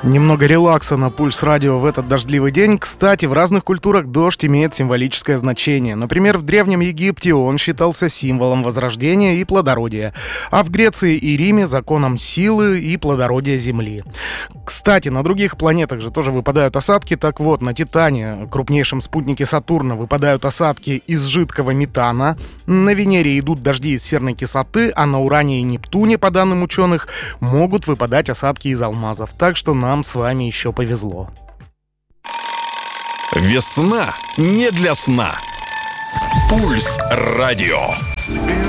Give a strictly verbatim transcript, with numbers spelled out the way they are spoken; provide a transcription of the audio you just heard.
Немного релакса на Пульс Радио в этот дождливый день. Кстати, в разных культурах дождь имеет символическое значение. Например, в Древнем Египте он считался символом возрождения и плодородия, а в Греции и Риме — законом силы и плодородия Земли. Кстати, на других планетах же тоже выпадают осадки. Так вот, на Титане, крупнейшем спутнике Сатурна, выпадают осадки из жидкого метана. На Венере идут дожди из серной кислоты, а на Уране и Нептуне, по данным ученых, могут выпадать осадки из алмазов. Так что на Нам с вами еще повезло. Весна не для сна. Пульс радио.